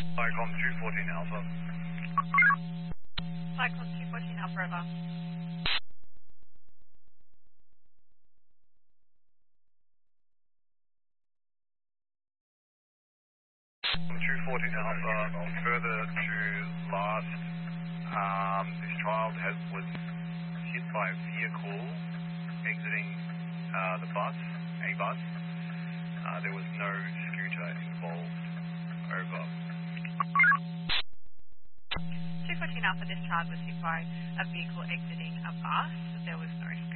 Cyclone 214 Alpha. Cyclone 214 Alpha over. 214 Alpha, further to last, this child was hit by a vehicle exiting the bus, a bus. There was no scooter involved. Over. 214 Alpha, this child was hit by a vehicle exiting a bus. There was no